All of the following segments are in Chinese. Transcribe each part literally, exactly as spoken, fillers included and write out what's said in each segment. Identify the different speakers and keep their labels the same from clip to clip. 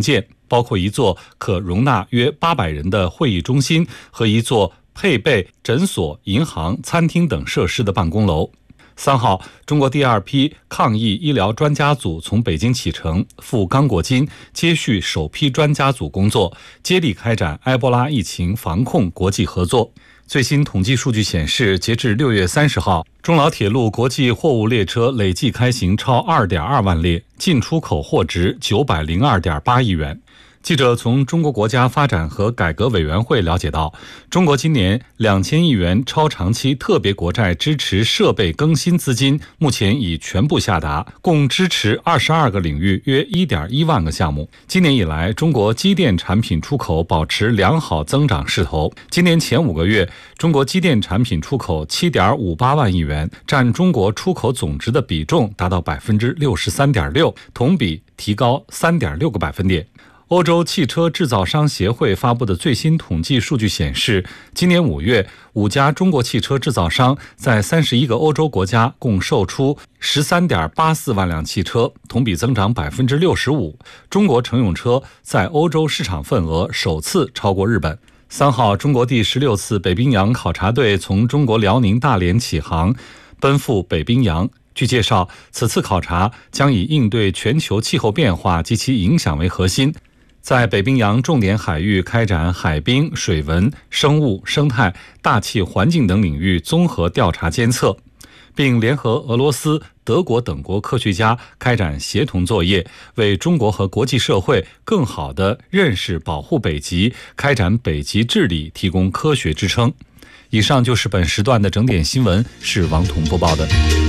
Speaker 1: 建，包括一座可容纳约八百人的会议中心和一座配备诊所、银行、餐厅等设施的办公楼。三号，中国第二批抗疫医疗专家组从北京启程，赴刚果金接续首批专家组工作，接力开展埃博拉疫情防控国际合作。最新统计数据显示，截至六月三十号，中老铁路国际货物列车累计开行超 二点二万列，进出口货值九百零二点八亿元。记者从中国国家发展和改革委员会了解到，中国今年两千亿元超长期特别国债支持设备更新资金目前已全部下达，共支持二十二个领域约 一点一万个项目。今年以来，中国机电产品出口保持良好增长势头。今年前五个月，中国机电产品出口 七点五八万亿元，占中国出口总值的比重达到 百分之六十三点六， 同比提高 三点六个百分点。欧洲汽车制造商协会发布的最新统计数据显示，今年五月，五家中国汽车制造商在三十一个欧洲国家共售出 十三点八四万辆汽车，同比增长 百分之六十五。中国乘用车在欧洲市场份额首次超过日本。三号，中国第十六次北冰洋考察队从中国辽宁大连起航，奔赴北冰洋。据介绍，此次考察将以应对全球气候变化及其影响为核心，在北冰洋重点海域开展海冰、水文、生物、生态、大气环境等领域综合调查监测，并联合俄罗斯、德国等国科学家开展协同作业，为中国和国际社会更好地认识保护北极、开展北极治理提供科学支撑。以上就是本时段的整点新闻，是王彤播报的。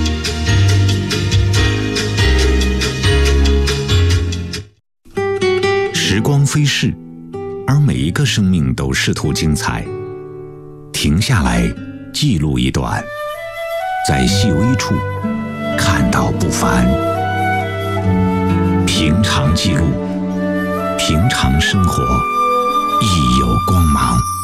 Speaker 2: 时光飞逝，而每一个生命都试图精彩。停下来，记录一段，在细微处看到不凡。平常记录，平常生活亦有光芒。